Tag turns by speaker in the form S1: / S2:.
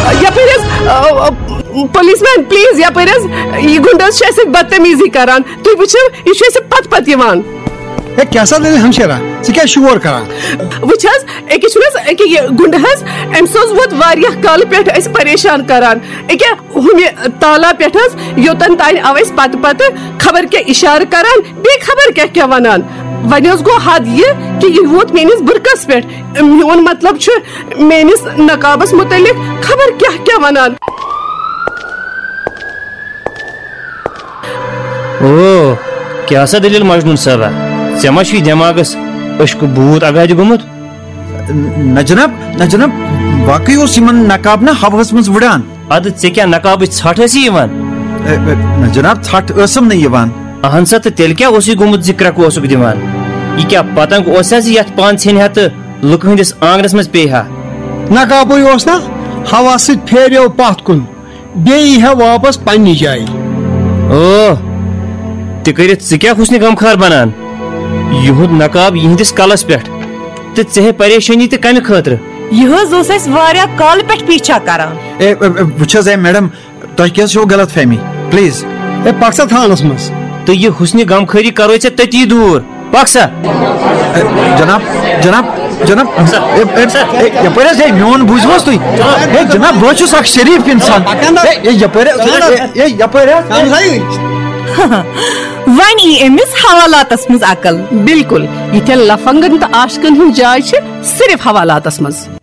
S1: Police main please یپر یہ گنڈس بدتمیزی کران تھی وچو یہ پت پت
S2: کیا سا ہمشیرہ ثہ شور کران
S1: وچ یہ گنڈ امس ووت واریاہ کال پہ پریشان کران ہم تالا پہ یوتن تین آو پتہ پتہ خبر کیا اشارہ کران بی خبر کیا ونان ون گو حد یہ کہ یہ ووت میس برقس پہ میون مطلب میس نقابس متعلق خبر کیا ونان.
S3: او کیا سا دلیل مجنون صاحبہ ے ما چھ دماغس اشک بھوت اگادِ گومت؟
S2: نہ جناب واقعی اس یمن نقاب نا ہوس مز وڑان.
S3: اد ے کیا نقاب ژھٹ ٲسی یوان؟
S2: نہ جناب ژھٹ ٲسم نہ یوان.
S3: اہن سا تو تیل کیا اوسُے گومت زِ کرٛکھ اوسُکھ دِوان؟ یہ کیا پتنگ اوس یتھ پان ژھنہِ ہا تہٕ لُکہٕ ہٕنٛدِس آنگنس منٛز پیٚیہِ ہا؟
S2: نقابٕے اوس نا ہوا سۭتۍ پھیریو پتھ کُن بیٚیہِ یی ہا واپس پننہِ جایہِ.
S3: او تہِ کٔرِتھ ژٕ کیٛاہ حُسنہِ غمخار بنان؟ یہد نقاب یہندس کلس پہ تو ے پریشانی تو کمہ خاطر
S4: یہ کال پہ پیچھا کران.
S2: وچ میڈم تہ کیا غلط فہمی پلیز پک سا تھانس مز
S3: تو یہ حسنِ غمخاری کرو ے تتی دور پک سا.
S2: جناب میون بوزمس تھی جناب بہت اخ شریف انسان
S4: ون ای امس حوالاتس مز عقل.
S1: بالکل یہ لفنگن تو عاشقن ہند جائے صرف حوالاتس مز.